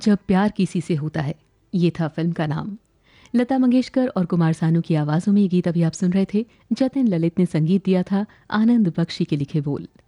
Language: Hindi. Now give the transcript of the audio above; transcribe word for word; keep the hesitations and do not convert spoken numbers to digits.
जब प्यार किसी से होता है, ये था फिल्म का नाम। लता मंगेशकर और कुमार सानू की आवाज़ों में ये गीत अभी आप सुन रहे थे। जतिन ललित ने संगीत दिया था, आनंद बख्शी के लिखे बोल।